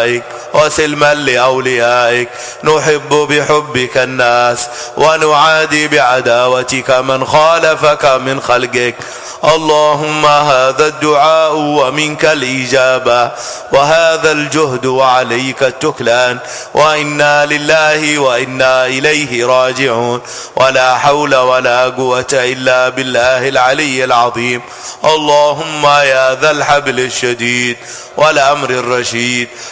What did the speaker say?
أعدائك وسلما لأوليائك. نحب بحبك الناس ونعادي بعداوتك من خالفك من خلقك. اللهم هذا الدعاء ومنك الإجابة، وهذا الجهد وعليك التكلان، وإنا لله وإنا إليه راجعون، ولا حول ولا قوة إلا بالله العلي العظيم. اللهم يا ذا الحبل الشديد والأمر الرشيد،